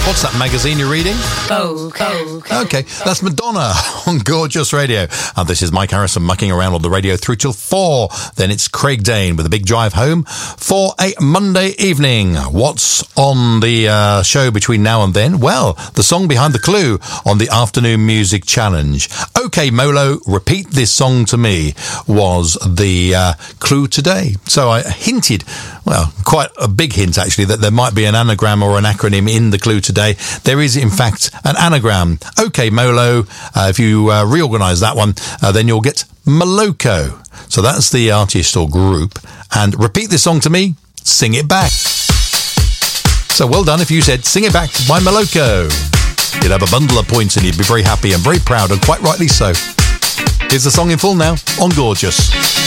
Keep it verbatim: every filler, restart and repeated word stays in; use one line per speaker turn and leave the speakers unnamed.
What's that magazine you're reading?
Oh, okay.
Okay, that's Madonna on Gorgeous Radio. And this is Mike Harrison mucking around on the radio through till four. Then it's Craig Dane with a big drive home for a Monday evening. What's on the uh, show between now and then? Well, the song behind the clue on the Afternoon Music Challenge. OK, Molo, repeat this song to me was the uh, clue today. So I hinted, well, quite a big hint actually, that there might be an anagram or an acronym in the clue today. There is, in fact, an anagram. OK, Molo, uh, if you uh, reorganise that one, uh, then you'll get Moloko. So that's the artist or group. And repeat this song to me, sing it back. So well done if you said, sing it back by Moloko. You'd have a bundle of points and you'd be very happy and very proud, and quite rightly so. Here's the song in full now on Gorgeous.